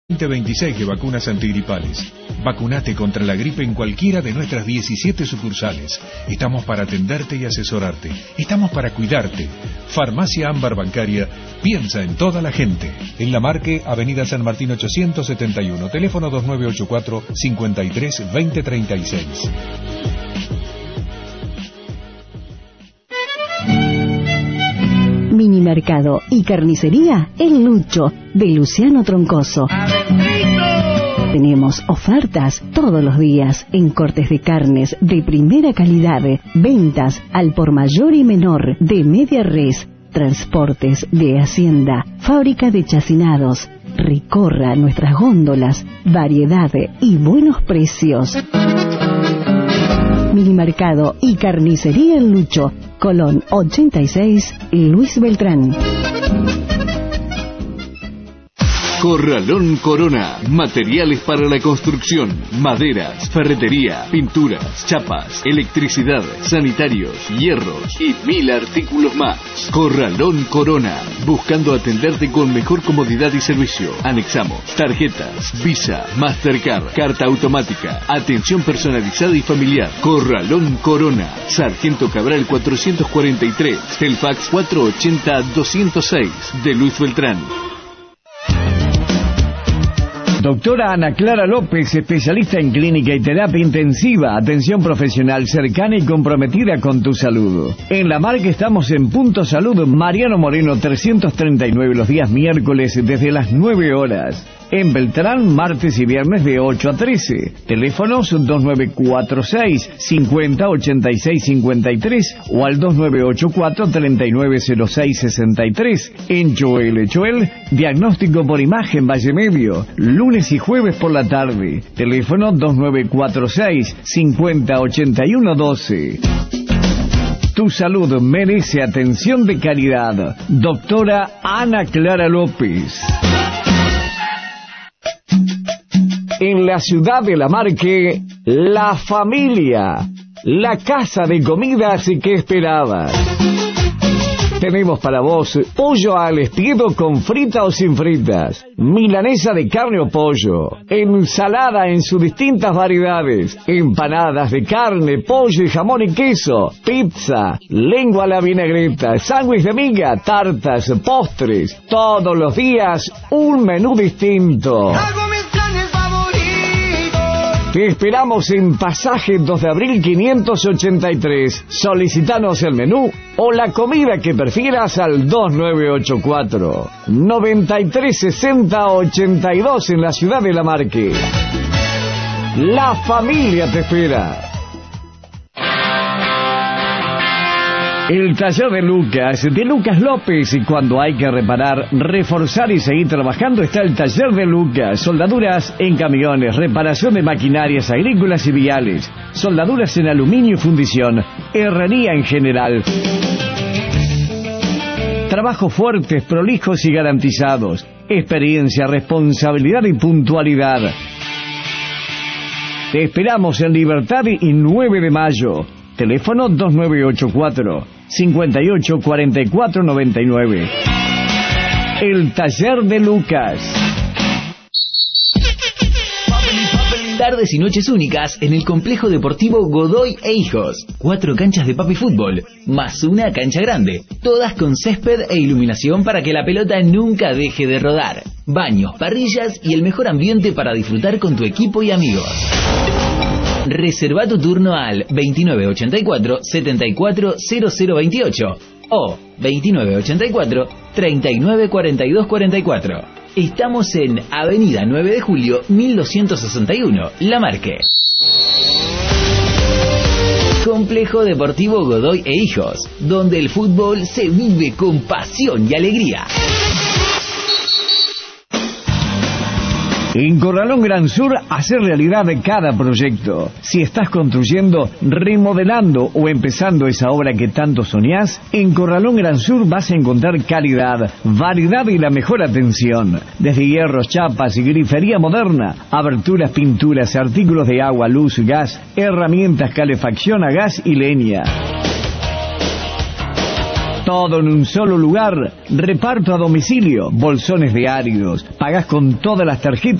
2026 de vacunas antigripales. Vacunate contra la gripe en cualquiera de nuestras 17 sucursales. Estamos para atenderte y asesorarte. Estamos para cuidarte. Farmacia Ámbar Bancaria piensa en toda la gente. En La Marque, Avenida San Martín 871, teléfono 2984 53 2036. Minimercado y carnicería El Lucho, de Luciano Troncoso. Tenemos ofertas todos los días en cortes de carnes de primera calidad, ventas al por mayor y menor de media res, transportes de hacienda, fábrica de chacinados. Recorra nuestras góndolas, variedad y buenos precios. Minimercado y carnicería El Lucho, Colón 86, Luis Beltrán. Corralón Corona, materiales para la construcción, maderas, ferretería, pinturas, chapas, electricidad, sanitarios, hierros y 1000 artículos más. Corralón Corona, buscando atenderte con mejor comodidad y servicio. Anexamos tarjetas, Visa, Mastercard, carta automática, atención personalizada y familiar. Corralón Corona, Sargento Cabral 443, el fax 480-206 de Luis Beltrán. Doctora Ana Clara López, especialista en clínica y terapia intensiva, atención profesional cercana y comprometida con tu salud. En La Marque estamos en Punto Salud Mariano Moreno 339 los días miércoles desde las 9 horas. En Beltrán, martes y viernes de 8 a 13. Teléfonos 2946 50 86 53 o al 2984 3906 63. En Choel, diagnóstico por imagen Valle Medio, lunes y jueves por la tarde. Teléfono 2946 50 81 12. Tu salud merece atención de calidad. Doctora Ana Clara López. En la ciudad de La Marque, La Familia, la casa de comidas que esperabas. Tenemos para vos pollo al espiedo con frita o sin fritas, milanesa de carne o pollo, ensalada en sus distintas variedades, empanadas de carne, pollo y jamón y queso, pizza, lengua a la vinagreta, sándwich de miga, tartas, postres. Todos los días un menú distinto. Te esperamos en Pasaje 2 de Abril 583. Solicitanos el menú o la comida que prefieras al 2984 9360 82 en la ciudad de La Marque. La Familia te espera. El taller de Lucas López, y cuando hay que reparar, reforzar y seguir trabajando está el taller de Lucas. Soldaduras en camiones, reparación de maquinarias agrícolas y viales, soldaduras en aluminio y fundición, herrería en general. Trabajos fuertes, prolijos y garantizados, experiencia, responsabilidad y puntualidad. Te esperamos en Libertad y 9 de mayo. Teléfono 2984 584499. El taller de Lucas. Tardes y noches únicas en el complejo deportivo Godoy e Hijos. 4 canchas de papi fútbol, más una cancha grande. Todas con césped e iluminación para que la pelota nunca deje de rodar. Baños, parrillas y el mejor ambiente para disfrutar con tu equipo y amigos. Reserva tu turno al 2984-740028 o 2984-394244. Estamos en Avenida 9 de Julio, 1261, La Marque. Complejo Deportivo Godoy e Hijos, donde el fútbol se vive con pasión y alegría. En Corralón Gran Sur, hacer realidad de cada proyecto. Si estás construyendo, remodelando o empezando esa obra que tanto soñás, en Corralón Gran Sur vas a encontrar calidad, variedad y la mejor atención. Desde hierros, chapas y grifería moderna, aberturas, pinturas, artículos de agua, luz, gas, herramientas, calefacción a gas y leña. Todo en un solo lugar. Reparto a domicilio, bolsones de áridos. Pagás con todas las tarjetas